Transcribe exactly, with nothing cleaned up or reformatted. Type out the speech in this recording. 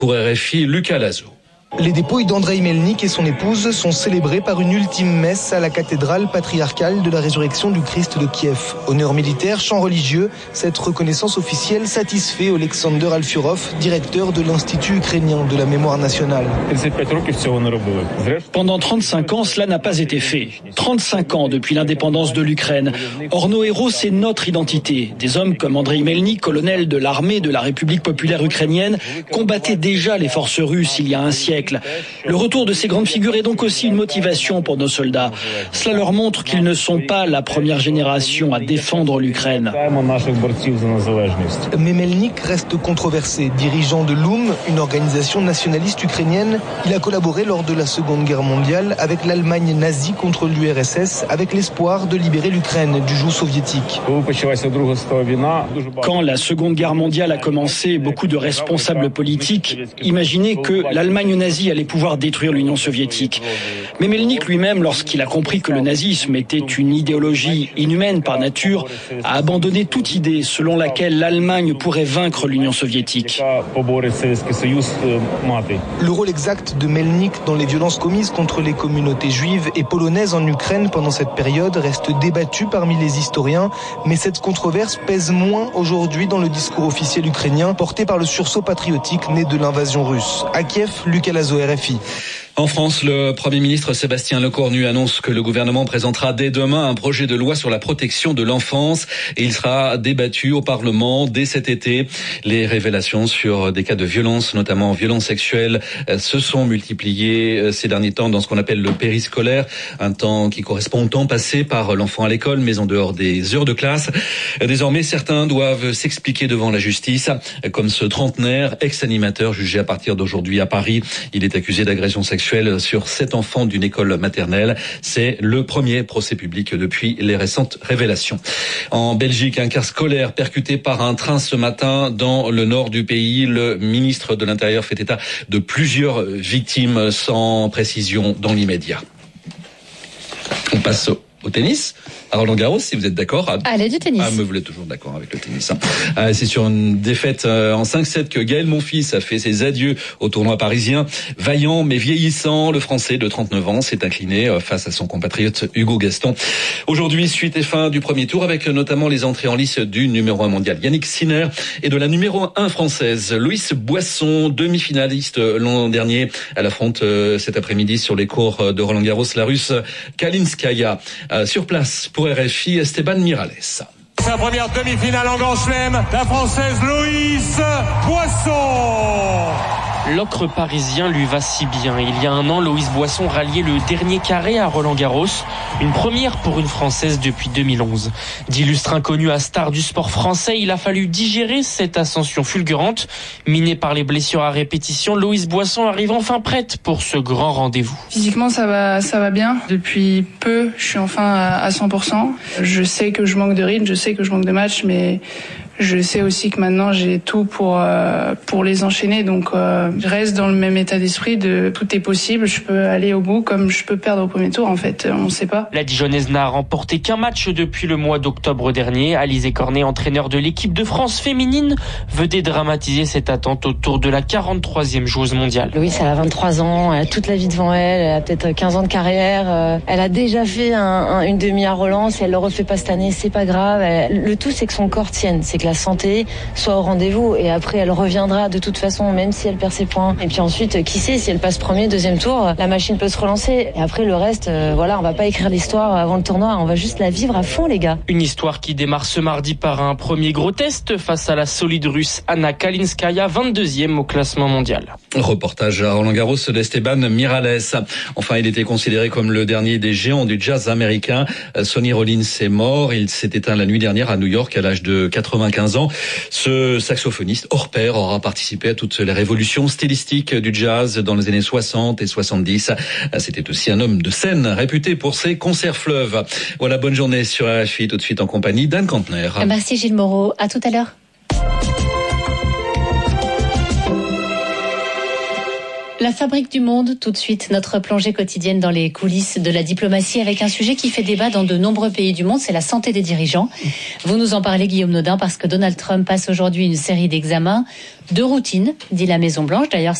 Pour R F I, Lucas Lazo. Les dépouilles d'Andrei Melnik et son épouse sont célébrées par une ultime messe à la cathédrale patriarcale de la résurrection du Christ de Kiev. Honneur militaire, chant religieux, cette reconnaissance officielle satisfait Alexander Alfurov, directeur de l'Institut ukrainien de la mémoire nationale. Pendant trente-cinq ans, cela n'a pas été fait. trente-cinq ans depuis l'indépendance de l'Ukraine. Or, nos héros, c'est notre identité. Des hommes comme Andrei Melnik, colonel de l'armée de la République populaire ukrainienne, combattaient déjà les forces russes il y a un siècle. Le retour de ces grandes figures est donc aussi une motivation pour nos soldats. Cela leur montre qu'ils ne sont pas la première génération à défendre l'Ukraine. Mais Melnik reste controversé. Dirigeant de l'U M, une organisation nationaliste ukrainienne, il a collaboré lors de la Seconde Guerre mondiale avec l'Allemagne nazie contre l'U R S S, avec l'espoir de libérer l'Ukraine du joug soviétique. Quand la Seconde Guerre mondiale a commencé, beaucoup de responsables politiques imaginaient que l'Allemagne nazie allait pouvoir détruire l'Union soviétique. Mais Melnik lui-même, lorsqu'il a compris que le nazisme était une idéologie inhumaine par nature, a abandonné toute idée selon laquelle l'Allemagne pourrait vaincre l'Union soviétique. Le rôle exact de Melnik dans les violences commises contre les communautés juives et polonaises en Ukraine pendant cette période reste débattu parmi les historiens, mais cette controverse pèse moins aujourd'hui dans le discours officiel ukrainien porté par le sursaut patriotique né de l'invasion russe. À Kiev, Lucas Lazo, R F I. En France, le Premier ministre Sébastien Lecornu annonce que le gouvernement présentera dès demain un projet de loi sur la protection de l'enfance et il sera débattu au Parlement dès cet été. Les révélations sur des cas de violence, notamment violences sexuelles, se sont multipliées ces derniers temps dans ce qu'on appelle le périscolaire, un temps qui correspond au temps passé par l'enfant à l'école, mais en dehors des heures de classe. Désormais, certains doivent s'expliquer devant la justice, comme ce trentenaire, ex-animateur jugé à partir d'aujourd'hui à Paris. Il est accusé d'agression sexuelle sur sept enfants d'une école maternelle. C'est le premier procès public depuis les récentes révélations. En Belgique, un car scolaire percuté par un train ce matin dans le nord du pays. Le ministre de l'Intérieur fait état de plusieurs victimes sans précision dans l'immédiat. On passe au Au tennis, à Roland-Garros, si vous êtes d'accord. Allez, du tennis. Ah, mais vous êtes toujours d'accord avec le tennis. Hein. Ah, c'est sur une défaite euh, en cinq sept que Gaël Monfils a fait ses adieux au tournoi parisien. Vaillant mais vieillissant, le Français de trente-neuf ans s'est incliné euh, face à son compatriote Hugo Gaston. Aujourd'hui, suite et fin du premier tour avec notamment les entrées en lice du numéro un mondial Yannick Sinner et de la numéro un française Loïs Boisson, demi-finaliste l'an dernier. Elle affronte euh, cet après-midi sur les cours de Roland-Garros la Russe Kalinskaya. Euh, sur place pour R F I, Esteban Miralles. Sa première demi-finale en Grand Chelem, la Française Loïs Boisson. L'ocre parisien lui va si bien. Il y a un an, Loïs Boisson ralliait le dernier carré à Roland-Garros. Une première pour une Française depuis deux mille onze. D'illustre inconnu à star du sport français, il a fallu digérer cette ascension fulgurante. Minée par les blessures à répétition, Loïs Boisson arrive enfin prête pour ce grand rendez-vous. Physiquement, ça va, ça va bien. Depuis peu, je suis enfin à cent pour cent. Je sais que je manque de rythme, je sais que je manque de match, mais je sais aussi que maintenant j'ai tout pour euh, pour les enchaîner, donc euh, je reste dans le même état d'esprit de tout est possible, je peux aller au bout comme je peux perdre au premier tour, en fait, on ne sait pas. La Dijonnaise n'a remporté qu'un match depuis le mois d'octobre dernier. Alizé Cornet, entraîneur de l'équipe de France féminine, veut dédramatiser cette attente autour de la quarante-troisième joueuse mondiale. Louise, elle a vingt-trois ans, elle a toute la vie devant elle, elle a peut-être quinze ans de carrière, elle a déjà fait un, un, une demi à Roland, si elle le refait pas cette année, c'est pas grave. Elle, le tout, c'est que son corps tienne, c'est que la santé soit au rendez-vous et après elle reviendra de toute façon même si elle perd ses points et puis ensuite qui sait si elle passe premier, deuxième tour, la machine peut se relancer et après le reste euh, voilà, on va pas écrire l'histoire avant le tournoi, on va juste la vivre à fond les gars. Une histoire qui démarre ce mardi par un premier gros test face à la solide russe Anna Kalinskaya, vingt-deuxième au classement mondial. Reportage à Roland-Garros d'Esteban Miralles. Enfin, il était considéré comme le dernier des géants du jazz américain. Sonny Rollins est mort, il s'est éteint la nuit dernière à New York à l'âge de quatre-vingt-quinze ans. Ce saxophoniste hors pair aura participé à toutes les révolutions stylistiques du jazz dans les années soixante et soixante-dix. C'était aussi un homme de scène réputé pour ses concerts fleuves. Voilà, bonne journée sur R F I, tout de suite en compagnie d'Anne Kantner. Merci Gilles Moreau, à tout à l'heure. La fabrique du monde, tout de suite, notre plongée quotidienne dans les coulisses de la diplomatie avec un sujet qui fait débat dans de nombreux pays du monde, c'est la santé des dirigeants. Vous nous en parlez, Guillaume Nodin, parce que Donald Trump passe aujourd'hui une série d'examens de routine, dit la Maison-Blanche. D'ailleurs,